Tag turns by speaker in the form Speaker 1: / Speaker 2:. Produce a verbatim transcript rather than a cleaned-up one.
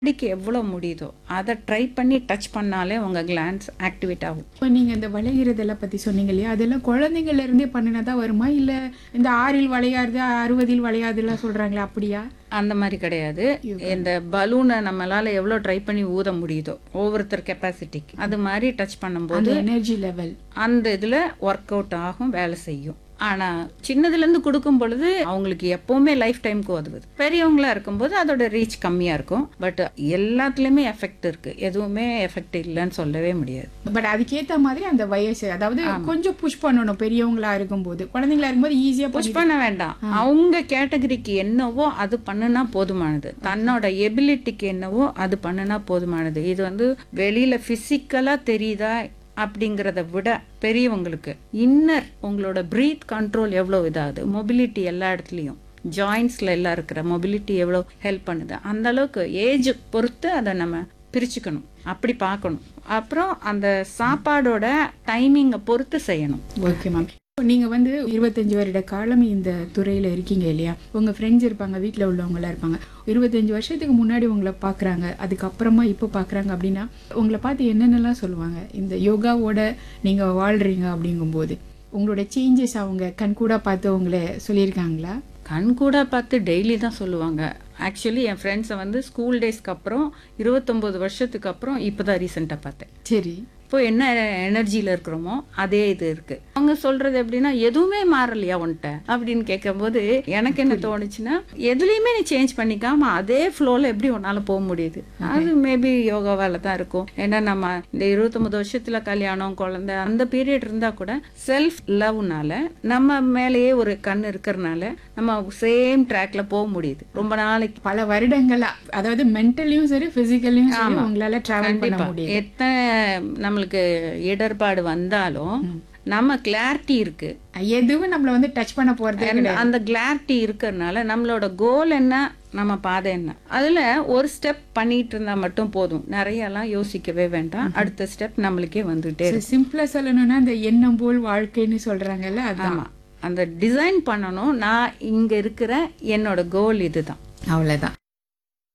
Speaker 1: பாடிக்கு எவ்வளோ முடியுதோ அதை ட்ரை பண்ணி டச் பண்ணாலே உங்கள் கிளான்ஸ் ஆக்டிவேட் ஆகும்.
Speaker 2: இப்போ நீங்கள் இந்த வளைகிறதெல்லாம் பற்றி சொன்னீங்க இல்லையா, அதெல்லாம் குழந்தைங்கள்ல இருந்தே பண்ணினதா வருமா, இல்லை இந்த ஆறில் வளையாது அறுபதில் வளையாதுலாம் சொல்கிறாங்களே அப்படியா?
Speaker 1: அந்த மாதிரி கிடையாது. இந்த பலூனை நம்மளால எவ்வளோ ட்ரை பண்ணி ஊத முடியுதோ ஒவ்வொருத்தர் கெப்பாசிட்டிக்கு அது மாதிரி டச் பண்ணும்போது
Speaker 2: எனர்ஜி லெவல்
Speaker 1: அந்த இதில் ஒர்க் அவுட் ஆகும், வேலை செய்யும். ஆனால் சின்னதுலேருந்து கொடுக்கும் பொழுது அவங்களுக்கு எப்போவுமே லைஃப் டைமுக்கு உதவுது. பெரியவங்களா இருக்கும்போது அதோட ரீச் கம்மியாக இருக்கும். பட் எல்லாத்துலேயுமே எஃபெக்ட் இருக்குது, எதுவுமே எஃபெக்ட் இல்லைன்னு சொல்லவே முடியாது.
Speaker 2: பட் அதுக்கேற்ற மாதிரி அந்த வயசு, அதாவது கொஞ்சம் புஷ் பண்ணணும். பெரியவங்களா இருக்கும்போது, குழந்தைங்களா இருக்கும்போது ஈஸியாக
Speaker 1: புஷ் பண்ண வேண்டாம். அவங்க கேட்டகரிக்கு என்னவோ அது பண்ணுனா போதுமானது, தன்னோட எபிலிட்டிக்கு என்னவோ அது பண்ணுனா போதுமானது. இது வந்து வெளியில் ஃபிசிக்கலாக தெரியுதா அப்படிங்கிறத விட பெரியவங்களுக்கு இன்னர் உங்களோட ப்ரீத் கண்ட்ரோல் எவ்வளோ இதாகுது, மொபிலிட்டி எல்லா இடத்துலையும் ஜாயின்ஸில் எல்லாம் இருக்கிற மொபிலிட்டி எவ்வளோ ஹெல்ப் பண்ணுது, அந்த அளவுக்கு ஏஜ் பொறுத்து அதை நம்ம பிரிச்சுக்கணும், அப்படி பார்க்கணும். அப்புறம் அந்த சாப்பாடோட டைமிங்கை பொறுத்து செய்யணும்.
Speaker 2: Okay ma'am. நீங்கள் வந்து இருபத்தஞ்சி வருட காலம் இந்த துறையில் இருக்கீங்க இல்லையா, உங்கள் ஃப்ரெண்ட்ஸ் இருப்பாங்க, வீட்டில் உள்ளவங்களாம் இருப்பாங்க. இருபத்தஞ்சி வருஷத்துக்கு முன்னாடி உங்களை பார்க்குறாங்க, அதுக்கப்புறமா இப்போ பார்க்குறாங்க அப்படின்னா உங்களை பார்த்து என்னென்னலாம் சொல்லுவாங்க? இந்த யோகாவோட நீங்கள் வாழ்கிறீங்க அப்படிங்கும்போது உங்களோட சேஞ்சஸ் அவங்க கண்கூடா பார்த்து உங்களை சொல்லியிருக்காங்களா?
Speaker 1: கண் கூட பார்த்து டெய்லி தான் சொல்லுவாங்க. ஆக்சுவலி என் ஃப்ரெண்ட்ஸை வந்து ஸ்கூல் டேஸ்க்கு அப்புறம் இருபத்தொம்போது வருஷத்துக்கு அப்புறம் இப்போ தான் ரீசெண்டாக பார்த்தேன்.
Speaker 2: சரி.
Speaker 1: இப்போ என்ன எனர்ஜியில் இருக்கிறோமோ அதே இது இருக்கு. அவங்க சொல்றது எப்படின்னா எதுவுமே மாறலையா உன்ட்ட அப்படின்னு கேட்கும்போது எனக்கு என்ன தோணுச்சுன்னா, எதுலையுமே நீ சேஞ்ச் பண்ணிக்காம அதே ஃப்ளோவில் எப்படி உன்னால போக முடியுது? அது மேபி யோகாவால தான் இருக்கும். ஏன்னா நம்ம இந்த இருபத்தொன்பது வருஷத்துல கல்யாணம் குழந்தை அந்த பீரியட் இருந்தா கூட செல்ஃப் லவ்னால நம்ம மேலேயே ஒரு கண் இருக்கிறதுனால நம்ம சேம் ட்ராக்ல போக முடியுது ரொம்ப நாளைக்கு,
Speaker 2: பல வருடங்களா. அதாவது மென்டலியும் சரி பிசிக்கலையும் சரி உங்களால டிராவல் பண்ண முடியும்.
Speaker 1: எத்தனை நம்மளுக்கு இடர்பாடு வந்தாலும் நம்ம கிளாரிட்டி இருக்கு,
Speaker 2: எதுவும் நம்மள வந்து டச் பண்ண போறது.
Speaker 1: அந்த கிளாரிட்டி இருக்கிறதுனால நம்மளோட கோல் என்ன, நம்ம பாதை என்ன, அதுல ஒரு ஸ்டெப் பண்ணிட்டு இருந்தா மட்டும் போதும். நிறைய எல்லாம் யோசிக்கவே வேண்டாம், அடுத்த ஸ்டெப் நம்மளுக்கே வந்துட்டே இருக்கு.
Speaker 2: சிம்பிளா சொல்லணும்னா இந்த எண்ணம் போல் வாழ்க்கைன்னு சொல்றாங்கல்ல, அதான்
Speaker 1: அந்த டிசைன் பண்ணணும். நான் இங்க இருக்கிற என்னோட கோல் இதுதான்,
Speaker 2: அவ்வளவுதான்.